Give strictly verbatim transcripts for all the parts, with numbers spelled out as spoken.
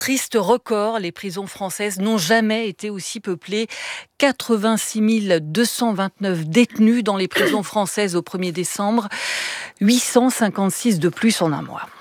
Triste record, les prisons françaises n'ont jamais été aussi peuplées. quatre-vingt-six mille deux cent vingt-neuf détenus dans les prisons françaises au premier décembre, huit cent cinquante-six de plus en un mois.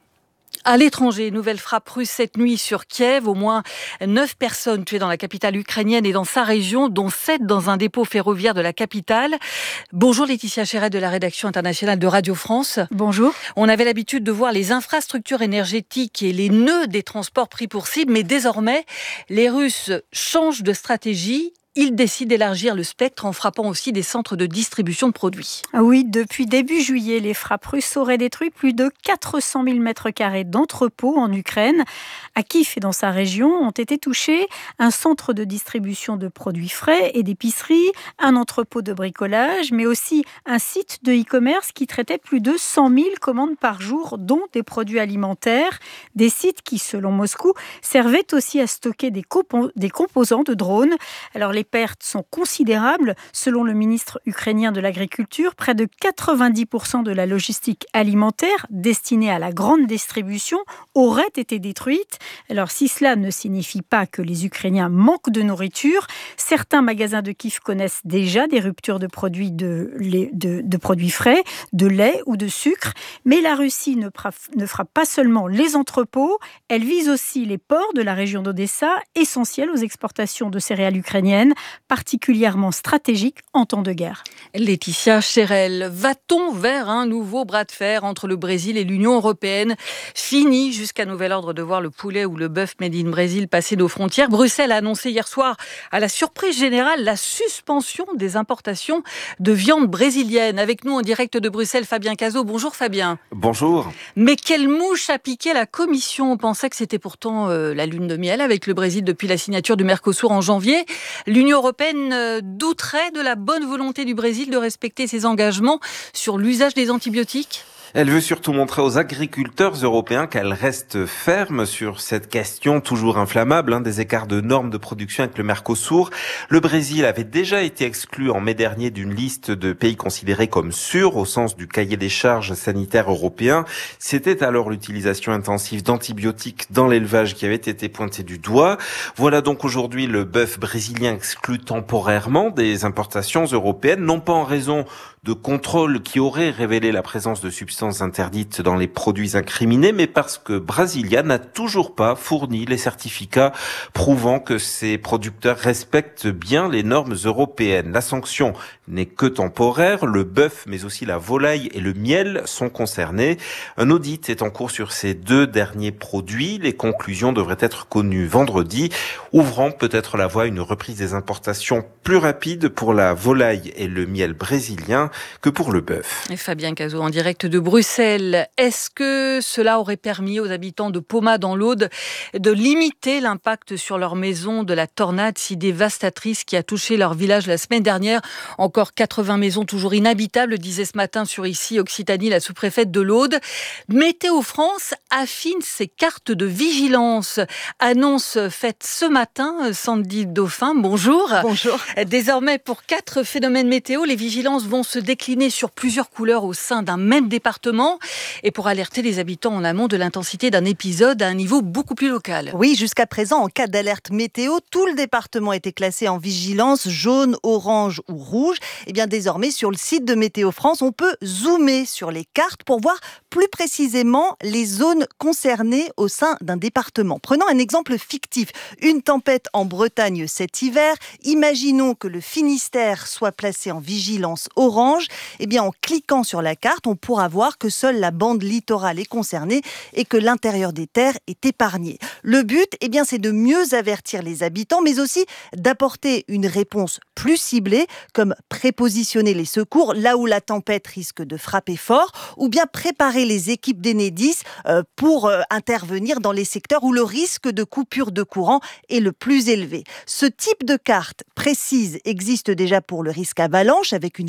À l'étranger, nouvelle frappe russe cette nuit sur Kiev. Au moins neuf personnes tuées dans la capitale ukrainienne et dans sa région, dont sept dans un dépôt ferroviaire de la capitale. Bonjour Laetitia Chéret de la rédaction internationale de Radio France. Bonjour. On avait l'habitude de voir les infrastructures énergétiques et les nœuds des transports pris pour cible, mais désormais, les Russes changent de stratégie. Ils décident d'élargir le spectre en frappant aussi des centres de distribution de produits. Oui, depuis début juillet, les frappes russes auraient détruit plus de quatre cent mille mètres carrés d'entrepôts en Ukraine. À Kiev et dans sa région ont été touchés un centre de distribution de produits frais et d'épicerie, un entrepôt de bricolage, mais aussi un site de e-commerce qui traitait plus de cent mille commandes par jour, dont des produits alimentaires. Des sites qui, selon Moscou, servaient aussi à stocker des, compo- des composants de drones. Alors les pertes sont considérables. Selon le ministre ukrainien de l'Agriculture, près de quatre-vingt-dix pour cent de la logistique alimentaire destinée à la grande distribution aurait été détruite. Alors si cela ne signifie pas que les Ukrainiens manquent de nourriture, certains magasins de Kiev connaissent déjà des ruptures de produits, de, lait, de, de produits frais, de lait ou de sucre. Mais la Russie ne, ne frappe pas seulement les entrepôts, elle vise aussi les ports de la région d'Odessa, essentiels aux exportations de céréales ukrainiennes, particulièrement stratégique en temps de guerre. Laetitia Chéret, va-t-on vers un nouveau bras de fer entre le Brésil et l'Union européenne ? Fini jusqu'à nouvel ordre de voir le poulet ou le bœuf made in Brésil passer nos frontières. Bruxelles a annoncé hier soir, à la surprise générale, la suspension des importations de viande brésilienne. Avec nous en direct de Bruxelles, Fabien Cazot. Bonjour Fabien. Bonjour. Mais quelle mouche a piqué la Commission ? On pensait que c'était pourtant euh, la lune de miel avec le Brésil depuis la signature du Mercosur en janvier. L'Union européenne douterait de la bonne volonté du Brésil de respecter ses engagements sur l'usage des antibiotiques ? Elle veut surtout montrer aux agriculteurs européens qu'elle reste ferme sur cette question toujours inflammable hein, des écarts de normes de production avec le Mercosur. Le Brésil avait déjà été exclu en mai dernier d'une liste de pays considérés comme sûrs au sens du cahier des charges sanitaires européen. C'était alors l'utilisation intensive d'antibiotiques dans l'élevage qui avait été pointée du doigt. Voilà donc aujourd'hui le bœuf brésilien exclu temporairement des importations européennes, non pas en raison de contrôles qui auraient révélé la présence de substances interdites dans les produits incriminés, mais parce que Brasilia n'a toujours pas fourni les certificats prouvant que ses producteurs respectent bien les normes européennes. La sanction n'est que temporaire. Le bœuf, mais aussi la volaille et le miel sont concernés. Un audit est en cours sur ces deux derniers produits. Les conclusions devraient être connues vendredi, ouvrant peut-être la voie à une reprise des importations plus rapide pour la volaille et le miel brésilien que pour le bœuf. Et Fabien Cazot en direct de Bruxelles. Est-ce que cela aurait permis aux habitants de Poma dans l'Aude de limiter l'impact sur leur maison de la tornade si dévastatrice qui a touché leur village la semaine dernière ? Encore quatre-vingts maisons toujours inhabitables, disait ce matin sur ici Occitanie la sous-préfète de l'Aude. Météo France affine ses cartes de vigilance. Annonce faite ce matin, Sandy Dauphin, bonjour. Bonjour. Désormais, pour quatre phénomènes météo, les vigilances vont se décliner sur plusieurs couleurs au sein d'un même département et pour alerter les habitants en amont de l'intensité d'un épisode à un niveau beaucoup plus local. Oui, jusqu'à présent, en cas d'alerte météo, tout le département était classé en vigilance jaune, orange ou rouge. Et bien désormais, sur le site de Météo France, on peut zoomer sur les cartes pour voir plus précisément les zones concernées au sein d'un département. Prenons un exemple fictif. Une tempête en Bretagne cet hiver. Imaginons que le Finistère soit placé en vigilance orange. Eh bien, en cliquant sur la carte, on pourra voir que seule la bande littorale est concernée et que l'intérieur des terres est épargné. Le but, eh bien, c'est de mieux avertir les habitants, mais aussi d'apporter une réponse plus ciblée, comme prépositionner les secours là où la tempête risque de frapper fort, ou bien préparer les équipes d'Enedis euh, pour euh, intervenir dans les secteurs où le risque de coupure de courant est le plus élevé. Ce type de carte précise existe déjà pour le risque avalanche, avec une vigilance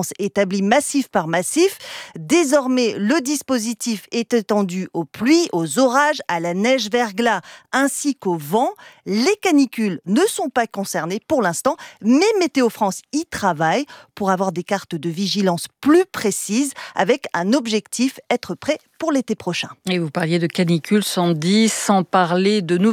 France établie massif par massif. Désormais, le dispositif est étendu aux pluies, aux orages, à la neige verglas ainsi qu'au vent. Les canicules ne sont pas concernées pour l'instant, mais Météo France y travaille pour avoir des cartes de vigilance plus précises avec un objectif, être prêt pour l'été prochain. Et vous parliez de canicule, Sandy, sans parler de